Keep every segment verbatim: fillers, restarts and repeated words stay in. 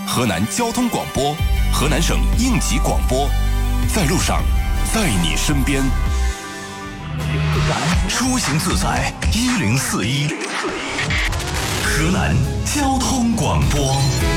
河南交通广播，河南省应急广播，在路上，在你身边。出行自在一零四一，河南交通广播。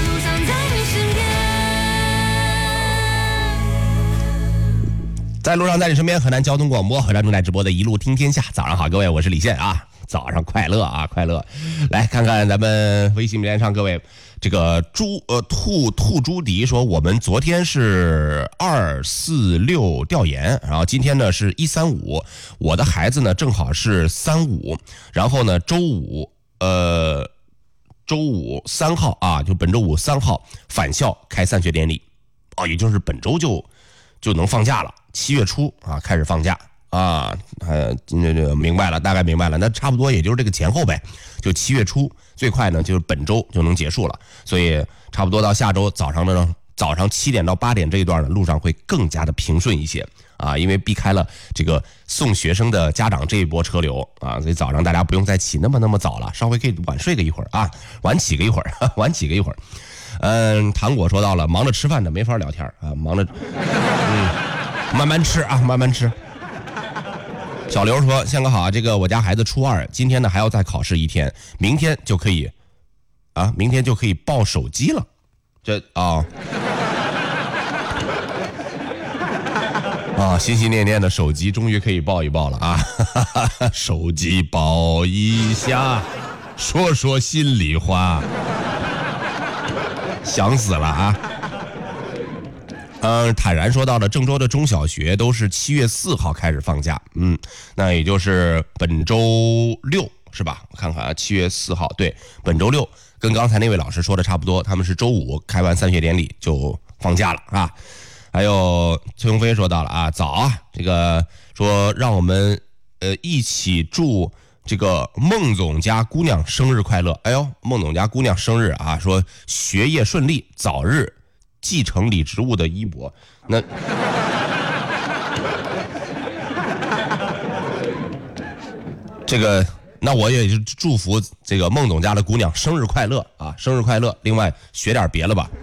在路上，在你身边，河南交通广播，河南正在直播的一路听天下。早上好，各位，我是李现啊，早上快乐啊，快乐！来看看咱们微信平台上各位，这个猪呃兔兔朱迪说，我们昨天是二四六调研，然后今天呢是一三五，我的孩子呢正好是三五，然后呢周五呃周五三号啊，就本周五三号返校开散学典礼，哦，也就是本周就就能放假了。七月初啊，开始放假啊，呃，这这明白了，大概明白了，那差不多也就是这个前后呗，就七月初，最快呢就是本周就能结束了，所以差不多到下周早上呢，早上七点到八点这一段呢，路上会更加的平顺一些啊，因为避开了这个送学生的家长这一波车流啊，所以早上大家不用再起那么那么早了，稍微可以晚睡个一会儿啊，晚起个一会儿，晚起个一会儿。嗯，糖果说到了，忙着吃饭的没法聊天啊，忙着，嗯。慢慢吃啊，慢慢吃。小刘说：“宪哥好，这个我家孩子初二，今天呢还要再考试一天，明天就可以啊，明天就可以抱手机了。这啊啊，心心念念的手机终于可以抱一抱了啊！手机抱一下，说说心里话，想死了啊！”嗯，坦然说到了，郑州的中小学都是七月四号开始放假，嗯，那也就是本周六是吧？我看看啊，七月四号，对，本周六跟刚才那位老师说的差不多，他们是周五开完散学典礼就放假了啊。还有崔永飞说到了啊，早啊，这个说让我们呃一起祝这个孟总家姑娘生日快乐。哎呦，孟总家姑娘生日啊，说学业顺利，早日继承李植物的衣钵，那这个那我也就祝福这个孟总家的姑娘生日快乐啊，生日快乐！另外学点别了吧。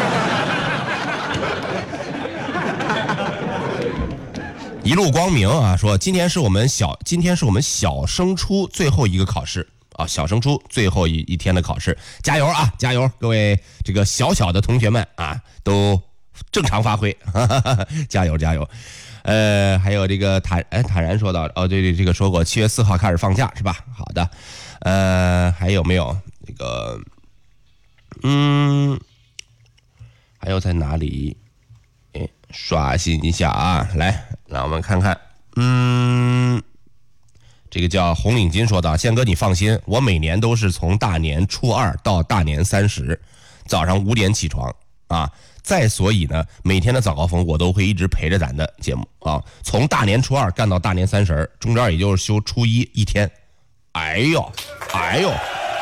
一路光明啊，说今天是我们小今天是我们小升初最后一个考试。啊，小升初最后一一天的考试，加油啊，加油！各位这个小小的同学们啊，都正常发挥，哈哈哈，加油加油！呃，还有这个坦哎坦然说到，哦对对，这个说过，七月四号开始放假是吧？好的，呃，还有没有这个？嗯，还有在哪里？哎，刷新一下啊，来，让我们看看，嗯。这个叫红领巾说道，宪哥你放心，我每年都是从大年初二到大年三十，早上五点起床啊。再所以呢，每天的早高峰我都会一直陪着咱的节目啊，从大年初二干到大年三十，中间也就是休初一一天。哎呦，哎呦，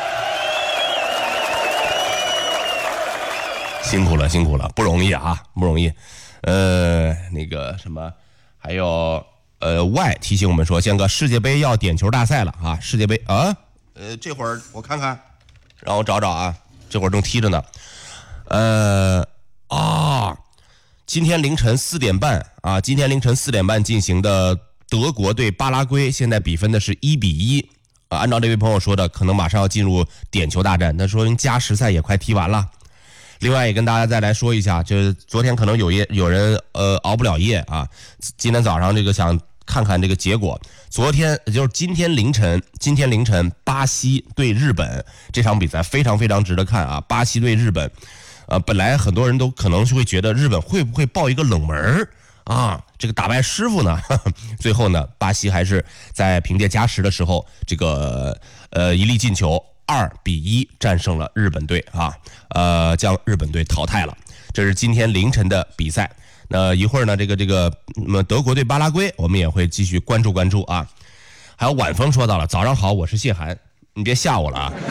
辛苦了，辛苦了，不容易啊，不容易。呃，那个什么，还有。呃 ，Y 提醒我们说，宪哥，世界杯要点球大赛了啊！世界杯啊，呃，这会儿我看看，让我找找啊，这会儿正踢着呢。呃啊，今天凌晨四点半啊，今天凌晨四点半进行的德国对巴拉圭，现在比分的是一比一啊。按照这位朋友说的，可能马上要进入点球大战。他说加时赛也快踢完了。另外也跟大家再来说一下，就是昨天可能有夜有人呃熬不了夜啊，今天早上这个想。看看这个结果，昨天就是今天凌晨，今天凌晨巴西对日本这场比赛非常非常值得看啊！巴西对日本，呃，本来很多人都可能是会觉得日本会不会爆一个冷门啊？这个打败师傅呢？呵呵最后呢，巴西还是在凭借加时的时候，这个呃一粒进球，二比一战胜了日本队啊，呃，将日本队淘汰了。这是今天凌晨的比赛。那一会儿呢，这个这个，那德国对巴拉圭，我们也会继续关注关注啊。还有晚风说到了，早上好，我是谢涵，你别吓我了啊。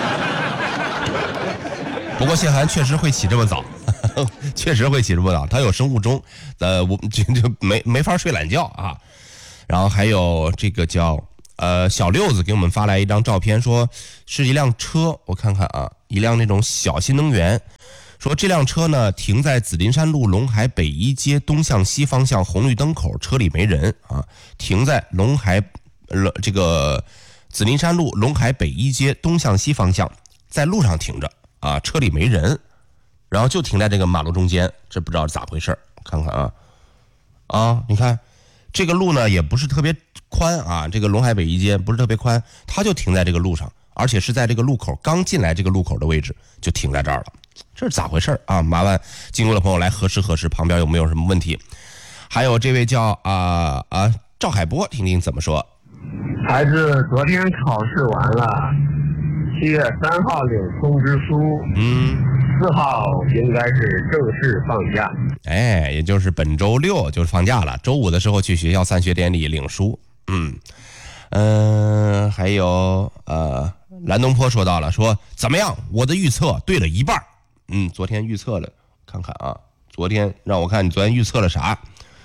不过谢涵确实会起这么早，呵呵确实会起这么早，他有生物钟，呃，我就就没没法睡懒觉啊。然后还有这个叫呃小六子给我们发来一张照片，说是一辆车，我看看啊，一辆那种小新能源。 说这辆车呢停在紫林山路陇海北一街东向西方向红绿灯口，车里没人啊，停在陇海呃这个紫林山路陇海北一街东向西方向，在路上停着啊，车里没人，然后就停在这个马路中间，这不知道咋回事，看看啊啊，你看这个路呢也不是特别宽啊，这个陇海北一街不是特别宽，它就停在这个路上，而且是在这个路口刚进来这个路口的位置就停在这儿了。这是咋回事啊？麻烦经过的朋友来核实核实旁边有没有什么问题。还有这位叫啊啊赵海波，听听怎么说。 孩子昨天考试完了，七月三号领通知书， 嗯， 四号应该是正式放假。 哎，也就是本周六就是放假了，周五的时候去学校散学典礼领书。嗯嗯、呃，还有呃蓝东坡说到了，说怎么样？我的预测对了一半。嗯，昨天预测了，看看啊，昨天让我看你昨天预测了啥？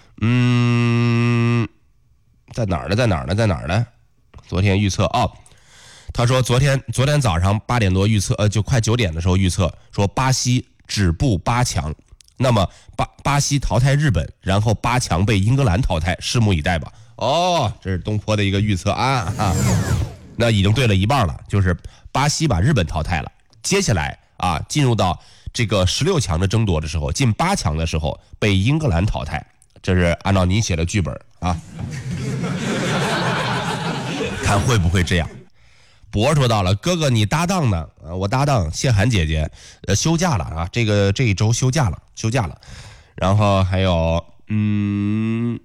嗯，在哪儿呢？在哪儿呢？在哪儿呢？昨天预测哦，他说昨天昨天早上八点多预测，呃，就快九点的时候预测说巴西止步八强，那么巴巴西淘汰日本，然后八强被英格兰淘汰，拭目以待吧。哦，这是东坡的一个预测啊啊，那已经对了一半了，就是巴西把日本淘汰了，接下来啊进入到这个十六强的争夺的时候，进八强的时候被英格兰淘汰，这是按照你写的剧本啊，看会不会这样。博说到了，哥哥你搭档呢？啊，我搭档谢涵姐姐，呃，休假了啊，这个这一周休假了，休假了。然后还有，嗯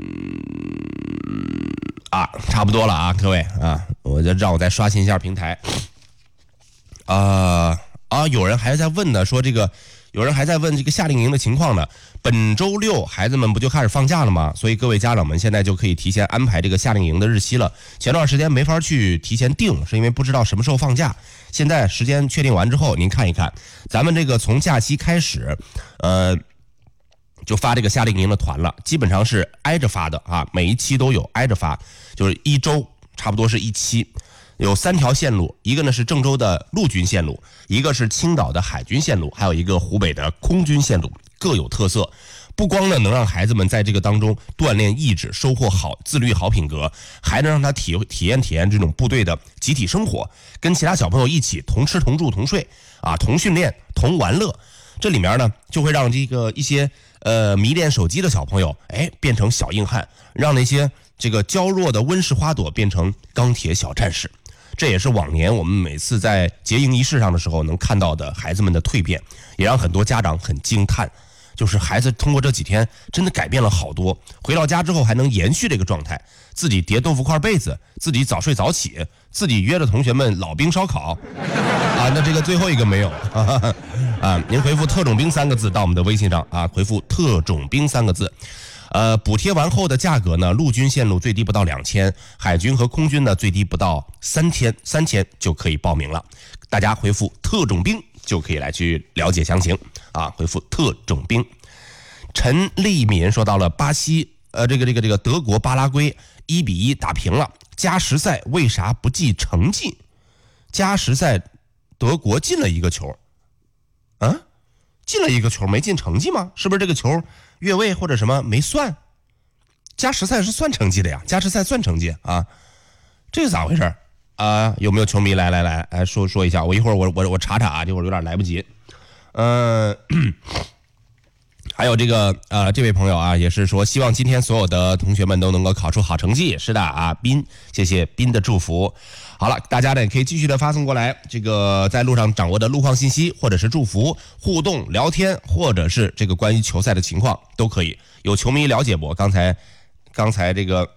啊，差不多了啊，各位啊，我就让我再刷新一下平台。啊、呃、啊，有人还在问呢，说这个，有人还在问这个夏令营的情况呢。本周六孩子们不就开始放假了吗？所以各位家长们现在就可以提前安排这个夏令营的日期了。前段时间没法去提前定，是因为不知道什么时候放假。现在时间确定完之后，您看一看，咱们这个从假期开始，呃，就发这个夏令营的团了，基本上是挨着发的啊，每一期都有挨着发，就是一周差不多是一期。有三条线路，一个呢是郑州的陆军线路，一个是青岛的海军线路，还有一个湖北的空军线路，各有特色。不光呢能让孩子们在这个当中锻炼意志，收获好自律好品格，还能让他体体验体验这种部队的集体生活，跟其他小朋友一起同吃同住同睡啊，同训练同玩乐。这里面呢就会让这个一些呃迷恋手机的小朋友，哎，变成小硬汉，让那些这个娇弱的温室花朵变成钢铁小战士。这也是往年我们每次在结营仪式上的时候能看到的孩子们的蜕变，也让很多家长很惊叹，就是孩子通过这几天真的改变了好多，回到家之后还能延续这个状态，自己叠豆腐块被子，自己早睡早起，自己约着同学们老兵烧烤啊，那这个最后一个没有啊，啊您回复特种兵三个字到我们的微信上啊，回复特种兵三个字。呃，补贴完后的价格呢，陆军线路最低不到两千，海军和空军呢最低不到三千，三千就可以报名了。大家回复特种兵就可以来去了解详情啊，回复特种兵。陈立敏说到了巴西，呃，这个这个这个德国巴拉圭一比一打平了，加时赛为啥不记成绩？加时赛德国进了一个球，啊，进了一个球没进成绩吗？是不是这个球越位或者什么没算？加时赛是算成绩的呀，加时赛算成绩啊，这是咋回事啊？有没有球迷来来来来说说一下？我一会儿我我我查查啊，这会儿有点来不及。嗯、呃，还有这个呃，这位朋友啊，也是说希望今天所有的同学们都能够考出好成绩。是的啊，斌，谢谢斌的祝福。好了，大家呢也可以继续的发送过来，这个在路上掌握的路况信息，或者是祝福、互动、聊天，或者是这个关于球赛的情况都可以。有球迷了解不？刚才，刚才这个，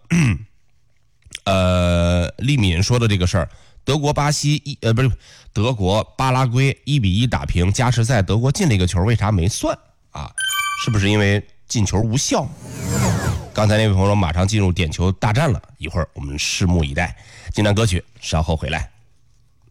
呃，利敏说的这个事儿，德国巴西一呃不是德国巴拉圭一比一打平，加时赛德国进了一个球，为啥没算啊？是不是因为进球无效？刚才那位朋友马上进入点球大战了，一会儿我们拭目以待。进段歌曲，稍后回来。